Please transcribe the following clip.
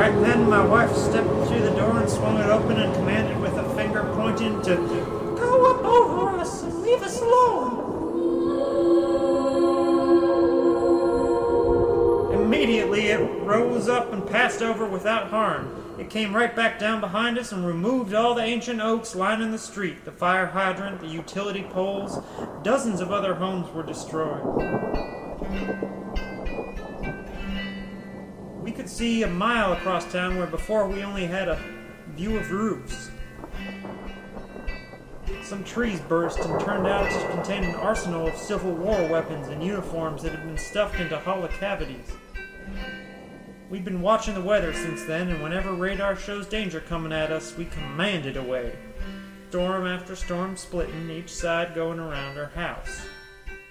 Right then, my wife stepped through the door and swung it open and commanded with a finger pointing to go up over us and leave us alone. Immediately, it rose up and passed over without harm. It came right back down behind us and removed all the ancient oaks lining the street, the fire hydrant, the utility poles. Dozens of other homes were destroyed. We could see a mile across town where before we only had a view of roofs. Some trees burst and turned out to contain an arsenal of Civil War weapons and uniforms that had been stuffed into hollow cavities. We'd been watching the weather since then, and whenever radar shows danger coming at us, we command it away. Storm after storm splitting, each side going around our house.